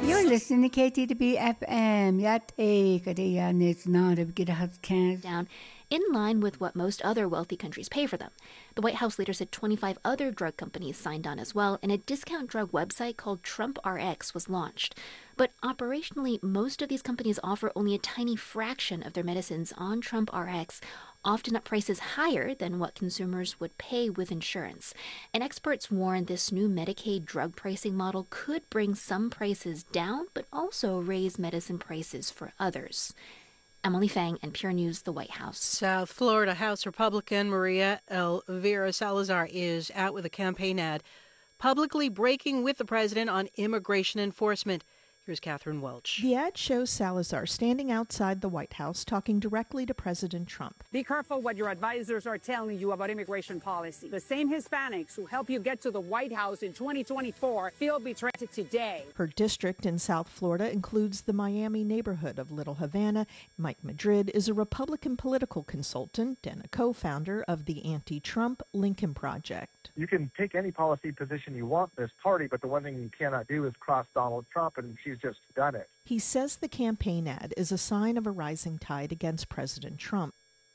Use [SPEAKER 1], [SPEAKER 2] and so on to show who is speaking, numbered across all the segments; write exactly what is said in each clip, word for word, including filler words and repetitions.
[SPEAKER 1] You're listening to K T D B F M. Yat a kadaya nits not a get
[SPEAKER 2] down in line with what most other wealthy countries pay for them. The White House later said twenty-five other drug companies signed on as well, and a discount drug website called Trump R X was launched. But operationally, most of these companies offer only a tiny fraction of their medicines on Trump R X, often at prices higher than what consumers would pay with insurance. And experts warn this new Medicaid drug pricing model could bring some prices down, but also raise medicine prices for others. Emily Fang, N P R News, the White House.
[SPEAKER 3] South Florida House Republican Maria Elvira Salazar is out with a campaign ad publicly breaking with the president on immigration enforcement. Here's Catherine Welch.
[SPEAKER 4] The ad shows Salazar standing outside the White House talking directly to President Trump.
[SPEAKER 5] Be careful what your advisors are telling you about immigration policy. The same Hispanics who help you get to the White House in twenty twenty-four feel betrayed today.
[SPEAKER 4] Her district in South Florida includes the Miami neighborhood of Little Havana. Mike Madrid is a Republican political consultant and a co-founder of the anti-Trump Lincoln Project.
[SPEAKER 6] You can take any policy position you want in this party, but the one thing you cannot do is cross Donald Trump, and she's just done it.
[SPEAKER 4] He says the campaign ad is a sign of a rising tide against President Trump.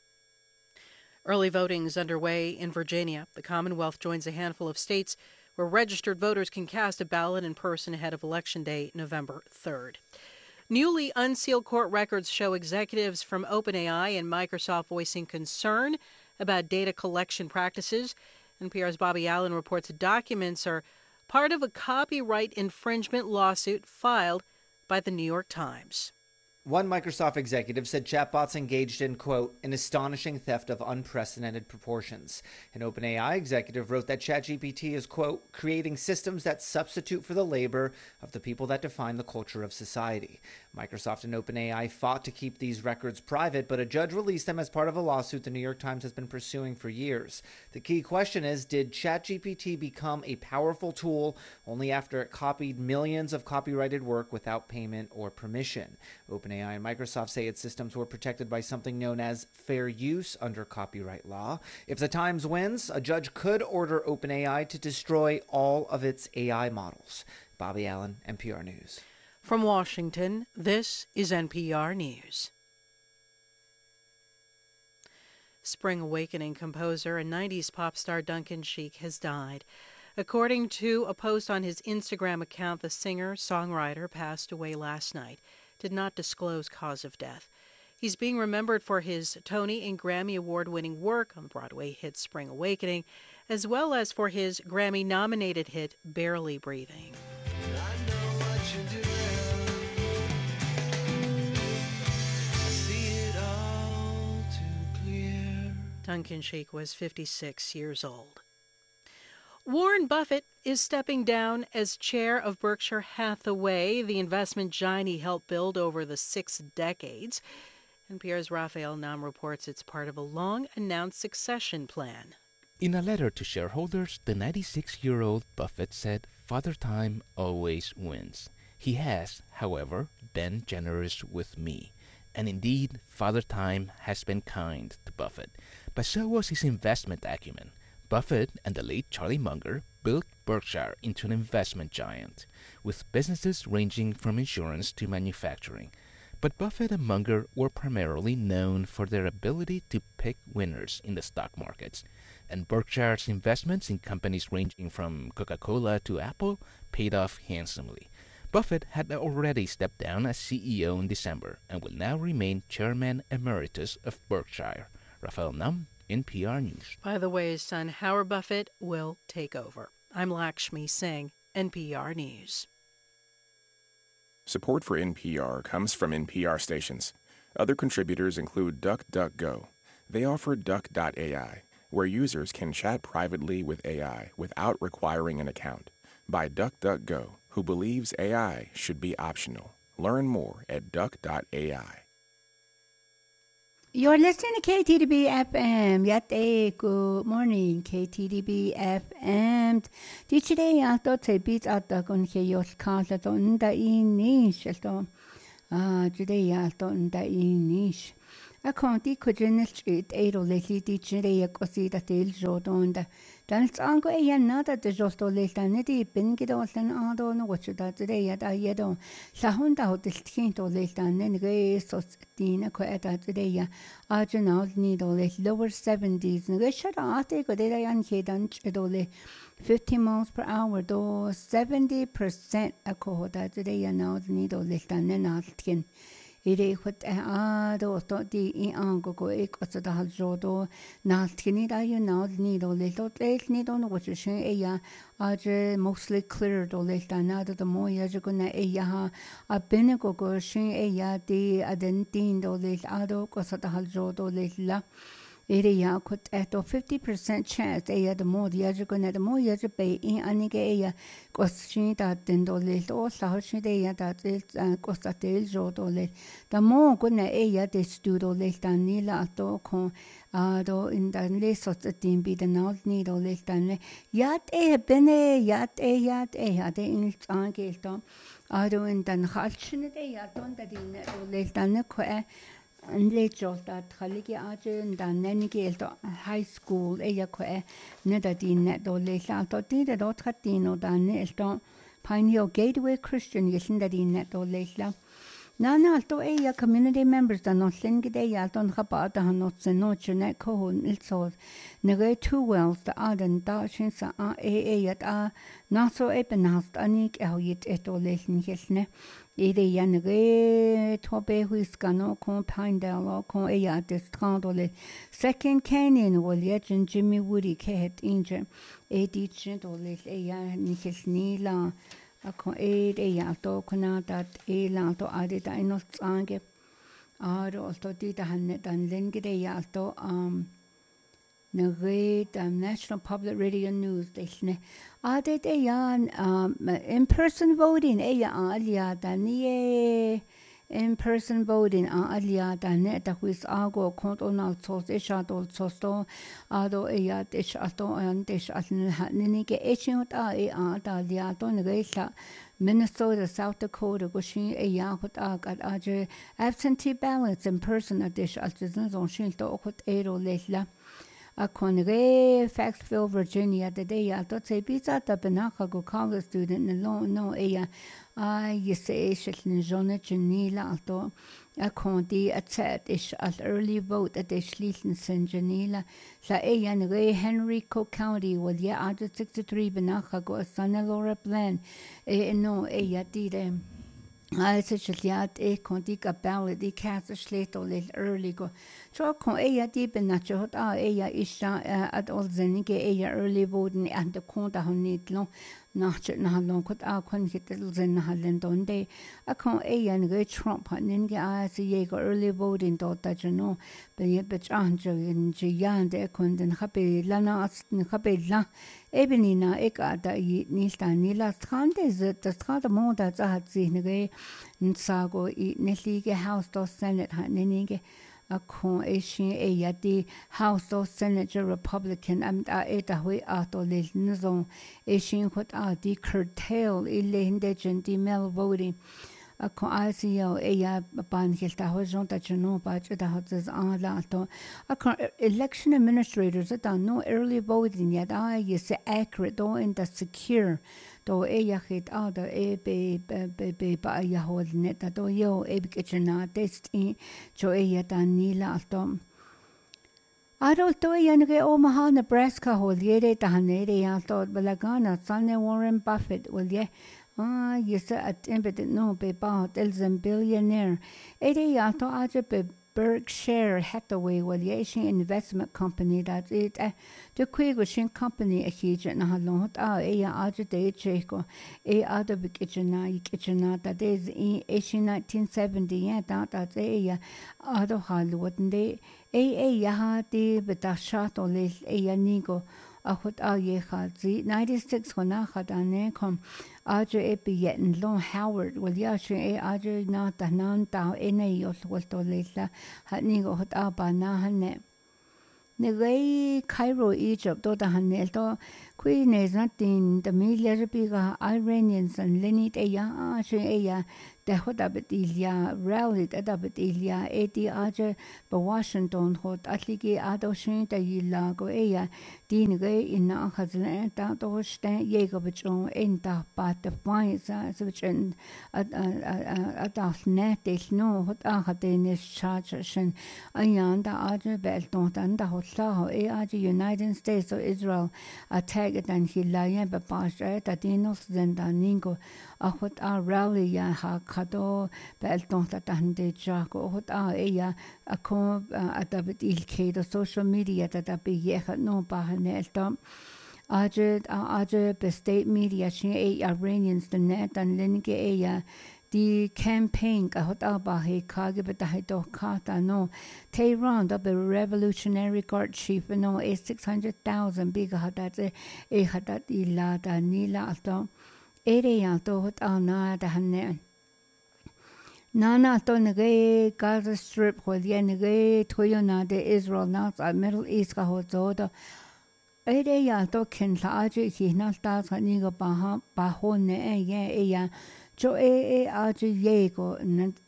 [SPEAKER 3] Early voting is underway in Virginia. The Commonwealth joins a handful of states where registered voters can cast a ballot in person ahead of Election Day, November third. Newly unsealed court records show executives from OpenAI and Microsoft voicing concern about data collection practices. N P R's Bobby Allen reports the documents are part of a copyright infringement lawsuit filed by the New York Times.
[SPEAKER 7] One Microsoft executive said chatbots engaged in, quote, an astonishing theft of unprecedented proportions. An OpenAI executive wrote that ChatGPT is, quote, creating systems that substitute for the labor of the people that define the culture of society. Microsoft and OpenAI fought to keep these records private, but a judge released them as part of a lawsuit the New York Times has been pursuing for years. The key question is, did ChatGPT become a powerful tool only after it copied millions of copyrighted work without payment or permission? OpenAI and Microsoft say its systems were protected by something known as fair use under copyright law. If the Times wins, a judge could order OpenAI to destroy all of its A I models. Bobby Allen, N P R News.
[SPEAKER 3] From Washington, this is N P R News. Spring Awakening composer and nineties pop star Duncan Sheik has died. According to a post on his Instagram account, the singer-songwriter passed away last night. Did not disclose cause of death. He's being remembered for his Tony and Grammy Award-winning work on the Broadway hit Spring Awakening, as well as for his Grammy-nominated hit Barely Breathing. I know what you're doing. I see it all too clear. Duncan Sheik was fifty-six years old. Warren Buffett is stepping down as chair of Berkshire Hathaway, the investment giant he helped build over the six decades. N P R's Raphael Nam reports it's part of a long-announced succession plan.
[SPEAKER 8] In a letter to shareholders, the ninety-six-year-old Buffett said, "Father Time always wins. He has, however, been generous with me. And indeed, Father Time has been kind to Buffett. But so was his investment acumen. Buffett and the late Charlie Munger built Berkshire into an investment giant, with businesses ranging from insurance to manufacturing. But Buffett and Munger were primarily known for their ability to pick winners in the stock markets, and Berkshire's investments in companies ranging from Coca-Cola to Apple paid off handsomely. Buffett had already stepped down as C E O in December and will now remain Chairman Emeritus of Berkshire. Raphael Nam, N P R News.
[SPEAKER 3] By the way, his son Howard Buffett will take over. I'm Lakshmi Singh, N P R News.
[SPEAKER 9] Support for N P R comes from N P R stations. Other contributors include DuckDuckGo. They offer Duck dot A I, where users can chat privately with A I without requiring an account. By DuckDuckGo, who believes A I should be optional. Learn more at Duck dot A I.
[SPEAKER 1] You're listening to K T D B F M. Yate, good morning, K T D B F M. Today, I thought they beat out the Gonchayos Casa on the Inish. Ah, today, I thought on the Inish. I can't eat Kudrin Street, eight or late today, I could see the tails road on the Dan ango e yan nada de josto le dan ne di bin gido dan ado no what da de ya da yedo sa honda ho del tinto le dan ne ge so dina ko da de ya a jna ni do le lower seventies ne ge shara ate go de yan ke dan do le fifty miles per hour do seventy percent a ko da de ya na ni do le dan ne na tin ire khut a do to di i an go go ek at da hal jo do na tini da you na ni do le to le ni do no what shin e ya a je mostly clear do le da na do mo ya je go na e ya ha a bin go go shin e ya di a den tin do le a do ko sa da hal jo do le la ire ya khut at fifty percent chance e ya the mo ya je go na the mo ya je be in ani ge e ya ko shin da den do le to sa shin de ya da ko sa del jo do le da mo go na e ya de stu do le da ni la to ko a do in da le so tin bi da na ni do le da ne ya e bene ya e ya e ya de in an ge to a do in dan khal shin de ya don da din do le da ne ko e and later that khaliki aje dan neni gelto high school e ya ko e ne da din ne do le sa to ti de do tratino dan ne sto Pioneer Gateway Christian yesin da din ne do le la na na to e ya community members da no singe de ya don khapa da no se no chne ko il so ne ge two wells da aden da shin sa a e e ya da na so e benast anik e yit e do le sin yesne ide yanre tobe huiskano con Pinedale con e ya destrandole second canyon wol yejin Jimmy Woody kehet inje e dichin dole e ya nikesni la con e e ya to konata e la to ade da ino tsange aro to di da hanne dan lengide ya to um the National Public Radio News desne ade de yan um in person voting e ya alia danie in person voting alia dane da quiz ago kontonal sos e shadol sosto ado e ya de shato an de shatne ni ke e chot a e a da lia to ne sa Minnesota, South Dakota, Goshin, a Yahut Agad Aje, absentee ballots in person a dish as on Shin to Okut Edo Lesla. A Conre, Faxville, Virginia, the day I thought say pizza the Benaka go college student in long no aya. I you say Shetlin Jonah Janila Alto. A county at set ish as early vote at the Schließen San Janila. Sa ayan Ray Henrico County was ya under sixty three Benaka go Sana Laura Plan. E no aya did. I such as yet a contica ballad, the cast a slate or little early go. So con aya deep in natural aya isha at all zenige aya early voting and the conta who need long. Not na long could our con hit little zen halland on day. A con aya and great Trump and ninge I see ye go early voting dot that you know, but yet but Andrew and Jian de con and happy lana and happy la. Ebenina ik ada i nista nila strande zet the strade moda za zinge nsago i nelige house do senate hanenige a con eshin e yadi house do senator republican and a eta hui ato le nzon eshin hot a di curtail ile indigen di mel voting a con I C O e ya ban hilta hojon ta chno ba chda hots a la to a con election administrators that no early voting yet I is accurate do in the secure do e ya hit other e be be be ba ya hol net do yo e bichna test in cho e ya dan ni la to Adult to yange Omaha Nebraska hol yere ta ne ya to balagana Sanne Warren Buffett will ye Ah, yes, at impotent no be bought Elzen billionaire. Ede yato aje be Berkshire Hathaway will yashin investment company that it a the quick company a huge and a long ah a aje de cheko a other big kitchena kitchena that is in eighteen nineteen seventy yeah that that a other Hollywood de a a ya de betashat or les a nigo a hot a ye khazi ninety-six hona khadane kom aje e be yet long Howard will yashi e aje na ta nan ta ene yos will to lesa hat nigo hot aba na hane ne gai Cairo Egypt do da hane to queen is not in the media biga Iranians and Lenny e ya aje e ya ده خدا بديليا rally ده بديليا إدي آجا بواشنطن خود أتلقي آدوشين تيلا قو إيا دين غي إن أخذنا تا دوشتن ييغا بجون إنتا بات فايزا زبجن أداس ناتي سنو خود آخدين الشاشن أيان دا آجا بألتون تان دا خطلاهو إي آجا United States of Israel attack dan hilayen bepasha da dinos zendaningo أخذ آ rally يا هكذا بألتون تتهندي جاكو أخذ آ إيا أكون أدبت إلكيد social media تدبي يخد نو باهنالتم أجد أجد بستيت media شين أي Iranians دنات دن لنجي إيا the campaign أخذ آ باهي كاجي بتاعي دو كاتا نو Tehran the revolutionary guard chief no a six hundred thousand big هذا إيه هذا إلا دانيلا أتو إيريا تو أنا دهنة نانا تو نجى Gaza Strip خليه نجى تويونا ده إسرائيل ناس Middle East كهو زودا إيريا تو كن ساجي كي ناس تاس خنيجا باه باهون نأيه إيا جو إيه آجي ييجو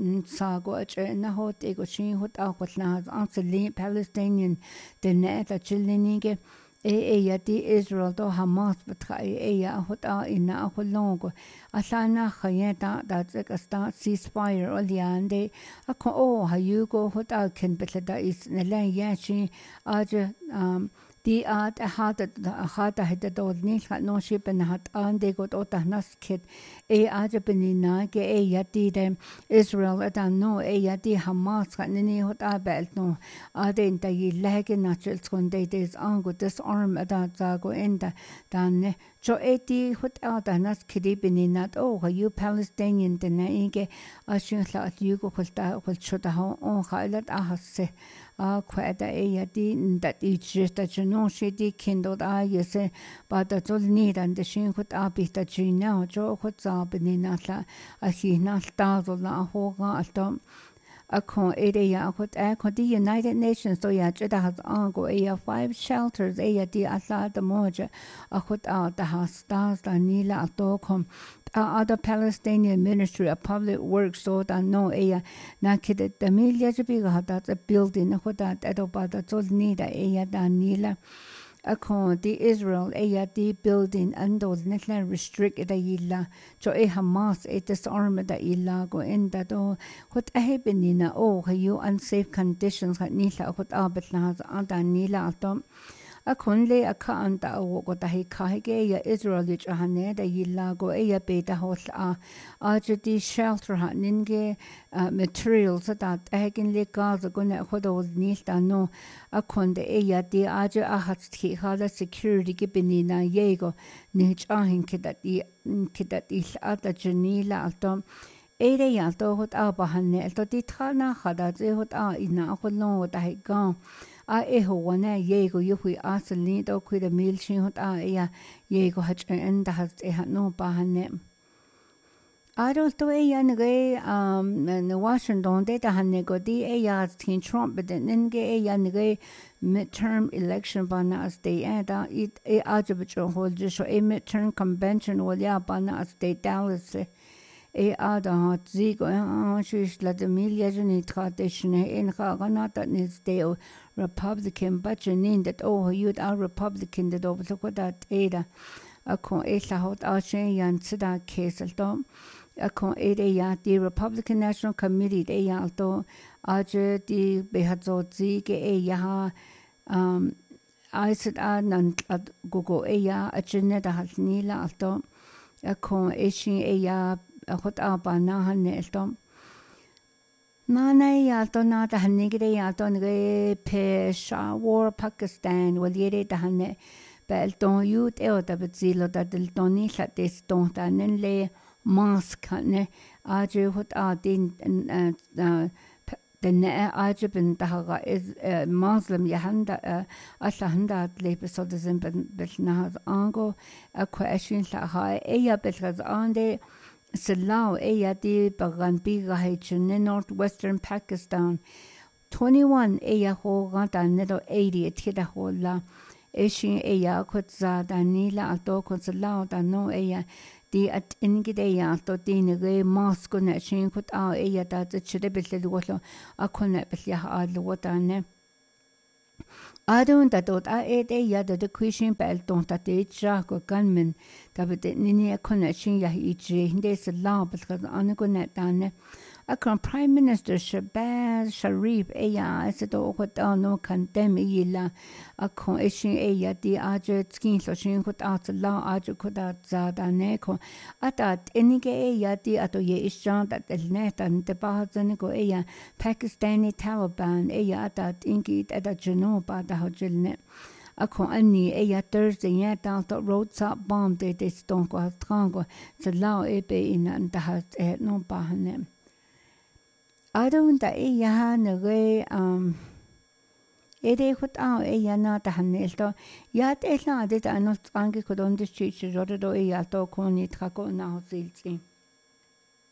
[SPEAKER 1] نساقو أجي نهو تيجو شين هو تأخذ ناس أنسلين Palestinian دنيا تجلنيجي إيه إيه دي إسرائيل تو حماس بتخاي إيه أخذ آ إن أخذ لونغو أسانا خياتا داتك أستا ceasefire أوليان أكو أو هيوغو خد آ كن بتلدا إس نلان ياشي آج دي آت أحاطة أحاطة هدا دولني خنوشي بنهات آن دي قد أوتا نسكت إيه آج بنينا كي إيه يدي دي إسرائيل أدان نو إيه يدي حماس خنني خد آ بألتنو آدين دي لهجي ناتشل سكون دي ديز آنغو disarm أدان زاغو إندا دان جو إيدي خد آ دا نسكتي بنينات أو هيو Palestinian دنا إيجي أشين خلات يوغو خلتا خلتا هون أون خالت أحسي آ كوادا إيه دي ندات إيجيستا جنوشي دي كندو دا يسي بادا زول نيدان دشين خد آ بيتا جيناو جو خد زابنينات لا أخي ناس تازو لا أخوغا ألتم أكون إيريا أخد أكون دي United Nations تو يا جدا هز آنغو إيا five shelters إيا دي أسلا دموجة أخد آ دها ستاز دا نيلا أتوكم Uh, other Palestinian Ministry of Public Works so that no aya na kid the milia jibiga that a building ho that at about that all need aya danila akon the Israel aya the building and those netla restrict the yilla so a Hamas it disarm the illa go in that oh what a habenina oh you unsafe conditions hat nila hot abetna danila atom أكون أكا أنت أو قطعي كاهجي يا إسرائيل جهنة دا يلاقو أي بيتا هوس آ أجدي shelter هننجي materials that أهجن لي غازة قلنا أخذوا النيل تانو أكون دا أي دي أجي أحد هذا security كبنينا ييغو نيج آهن كده دي كده دي سأتا جنيلا ألتم إيري يالتو هوت آبا هنة ألتو دي تخانا خدا زي هوت آ إنا أخذ لون وتاهي غام a e ho wana ye go yu hui asalin do kui the mil shin hot a ya ye go hach en da has e no ba hanne I don't to e ya ne um in Washington de da hanne go di e ya tin Trump but then ge e ya ne midterm election ba na as de e da it e a je bcho hol je so a midterm convention wal ya ba na as de Dallas e a da hat zi go a shish la de milia jeni tradition in ga na that is de Republican but you need that oh you'd are Republican that over look at that ada akon e la hot a shen yan sida case alto akon e de ya the Republican National Committee de ya alto aje di behazo zi ge e ya um I said a nan gogo e ya a jenne da has nila alto akon e shin e ya hot a ba na han alto Nana ya to na da hanne gide ya to ne Peshawar Pakistan wal yere da hanne bel ton yut e o da bezilo da del toni la des ton da nen le mask ne aje hot a din den aje bin da ga is muslim ya handa asla handa le so da zin bel na ango a question la ha e ya bel gas ande Salau Ayati Baganbiga in northwestern Pakistan. twenty-one Aya Hogata Nedo eighty Tida Hola Eshin Aya Kutza Danila Alto Consulao da no Aya di at ingidea to dinige masko na shin kut a e ya da chide bel lo akona bel ya a lo ne adun da dot a e de ya da de quishin bel don da de tra ko ganmen da bet ni akona shin ya i je hinde se la bel ka an ko na da ne akon Prime Minister Shehbaz Sharif eya is do ko da no condemn ila akon ishin eya di aje skin so shin ko da la aje ko da za da ne ko ata enige eya di ato ye ishan da del net an de ba zane ko eya Pakistani Taliban eya ata ingi da juno ba da hojil ne akon ani eya Thursday ya da to roadside bomb de de ston ko trango se la e be in an da hat no ba ne I don't da e ya na ge um e de khut a e ya na da hanel to ya te la de da no ange ko don de chi chi ro do e ya to ko ni tra ko na ho sil chi